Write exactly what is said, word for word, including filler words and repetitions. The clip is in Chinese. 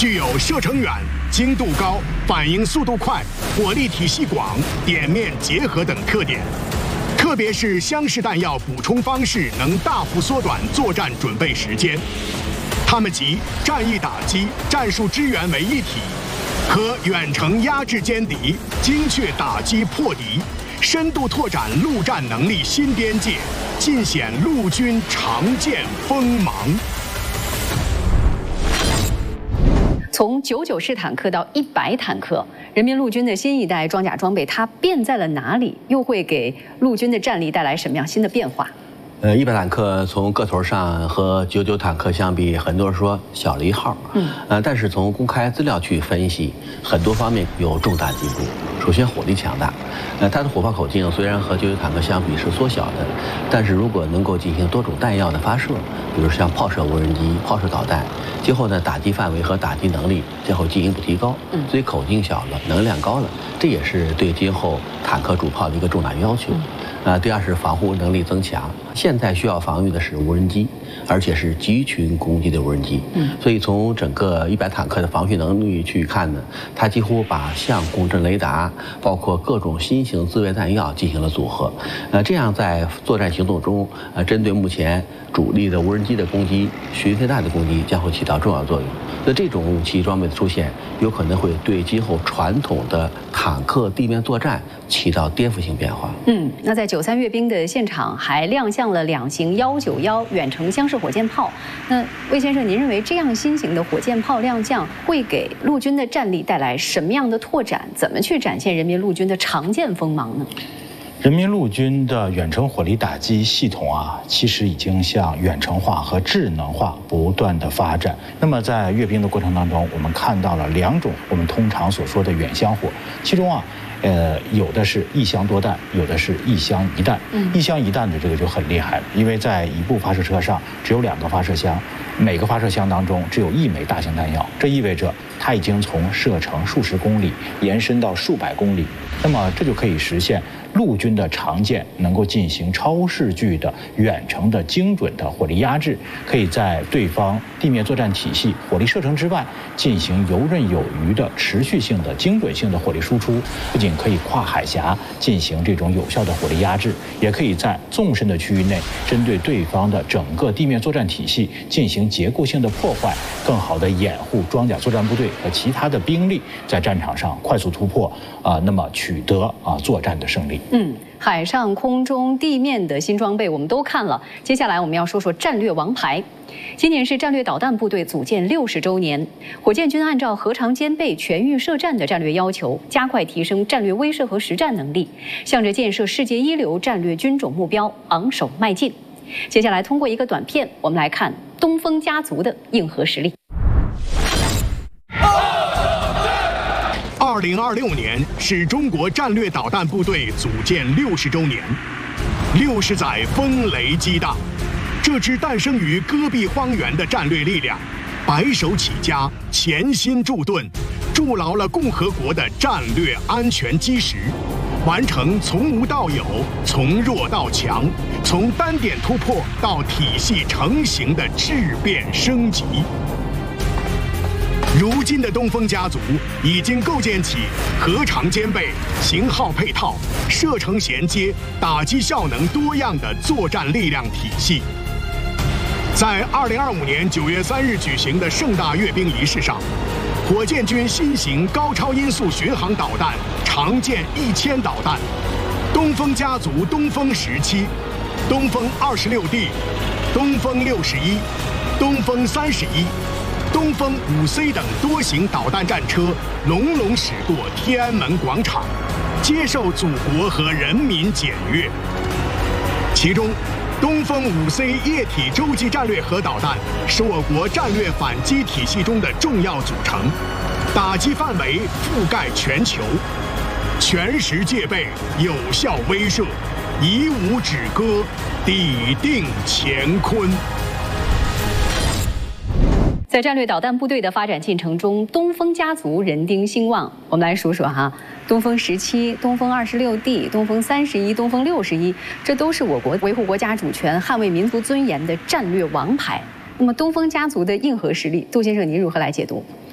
具有射程远、精度高、反应速度快、火力体系广、点面结合等特点。特别是箱式弹药补充方式能大幅缩短作战准备时间。它们集战役打击、战术支援为一体，可远程压制歼敌、精确打击破敌，深度拓展陆战能力新边界，尽显陆军常见锋芒。 从九九式坦克到一百坦克，人民陆军的新一代装甲装备它变在了哪里？又会给陆军的战力带来什么样新的变化？ 呃，一百坦克从个头上和九九坦克相比，很多人说小了一号。嗯，呃，但是从公开资料去分析，很多方面有重大进步。首先，火力强大，呃，它的火炮口径虽然和九九坦克相比是缩小的，但是如果能够进行多种弹药的发射，比如像炮射无人机、炮射导弹，今后呢打击范围和打击能力将会进一步提高。嗯，所以口径小了，能量高了，这也是对今后坦克主炮的一个重大要求。嗯呃，第二是防护能力增强。现在需要防御的是无人机，而且是集群攻击的无人机。嗯，所以从整个一百坦克的防御能力去看呢，它几乎把相共振雷达，包括各种新型自卫弹药进行了组合。呃，这样在作战行动中，呃，针对目前主力的无人机的攻击、巡飞弹的攻击将会起到重要作用。那这种武器装备的出现，有可能会对今后传统的坦克地面作战起到颠覆性变化。 嗯，那在九三阅兵的现场还亮相了两型幺九幺远程箱式火箭炮。那魏先生，您认为这样新型的火箭炮亮相会给陆军的战力带来什么样的拓展？怎么去展现人民陆军的常见锋芒呢？ 人民陆军的远程火力打击系统啊，其实已经向远程化和智能化不断的发展。那么在阅兵的过程当中，我们看到了两种我们通常所说的远箱火，其中啊。呃，有的是一箱多弹，有的是一箱一弹。嗯，一箱一弹的这个就很厉害了，因为在一部发射车上只有两个发射箱，每个发射箱当中只有一枚大型弹药，这意味着它已经从射程数十公里延伸到数百公里。那么这就可以实现陆军的常见能够进行超视距的远程的精准的火力压制，可以在对方地面作战体系火力射程之外进行游刃有余的持续性的精准性的火力输出，不仅可以跨海峡进行这种有效的火力压制，也可以在纵深的区域内针对对方的整个地面作战体系进行结构性的破坏，更好的掩护装甲作战部队和其他的兵力在战场上快速突破啊、呃，那么取得啊作战的胜利。 嗯，海上、空中、地面的新装备我们都看了，接下来我们要说说战略王牌。今年是战略导弹部队组建六十周年，火箭军按照核常兼备、全域设战的战略要求，加快提升战略威慑和实战能力，向着建设世界一流战略军种目标昂首迈进。接下来通过一个短片，我们来看东风家族的硬核实力。 二零二六年是中国战略导弹部队组建六十周年，六十载风雷激荡，这支诞生于戈壁荒原的战略力量，白手起家，潜心铸盾，筑牢了共和国的战略安全基石，完成从无到有、从弱到强、从单点突破到体系成型的质变升级。如今的东风家族已经构建起核常兼备、型号配套、射程衔接、打击效能多样的作战力量体系。在二零二五年九月三日举行的盛大阅兵仪式上，火箭军新型高超音速巡航导弹常见一千导弹，东风家族东风十七、东风二十六 D、东风六十一、东风三十一。东风五 C 等多型导弹战车隆隆驶过天安门广场，接受祖国和人民检阅。其中，东风五 C 液体洲际战略核导弹是我国战略反击体系中的重要组成，打击范围覆盖全球，全时戒备，有效威慑，以武止戈，抵定乾坤。 在战略导弹部队的发展进程中，东风家族人丁兴旺。我们来数数哈，东风十七、东风二十六 D、东风三十一、东风六十一，这都是我国维护国家主权、捍卫民族尊严的战略王牌。那么，东风家族的硬核实力，杜先生您如何来解读？